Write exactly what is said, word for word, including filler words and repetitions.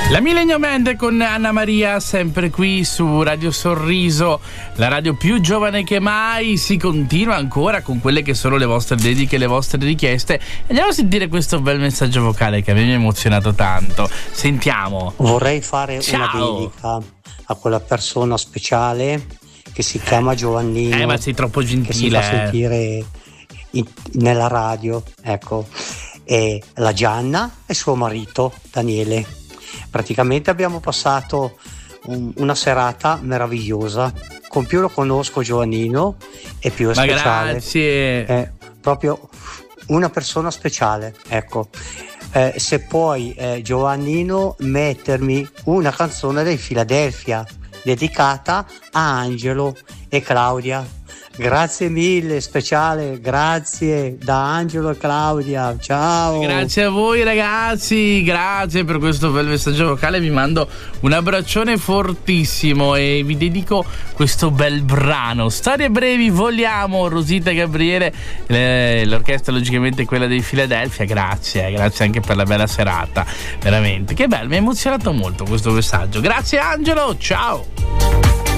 La Millennium Band con Anna Maria, sempre qui su Radio Sorriso, la radio più giovane che mai. Si continua ancora con quelle che sono le vostre dediche, le vostre richieste. Andiamo a sentire questo bel messaggio vocale che a me mi ha emozionato tanto. Sentiamo. Vorrei fare Ciao. una dedica a quella persona speciale che si chiama Giovannino. Eh, ma sei troppo gentile. Che si fa sentire in, nella radio, ecco. E la Gianna e suo marito Daniele. Praticamente abbiamo passato un, una serata meravigliosa. Con più lo conosco Giovannino e più è Ma speciale. grazie. È proprio una persona speciale, ecco. Eh, se puoi eh, Giovannino mettermi una canzone dei Philadelphia dedicata a Angelo e Claudia. Grazie mille, speciale, grazie da Angelo e Claudia, ciao. Grazie a voi ragazzi, grazie per questo bel messaggio vocale, vi mando un abbraccione fortissimo e vi dedico questo bel brano. Storie brevi, vogliamo, Rosita e Gabriele, eh, l'orchestra logicamente quella dei Philadelphia, grazie, grazie anche per la bella serata, veramente, che bello, mi ha emozionato molto questo messaggio, grazie Angelo, ciao.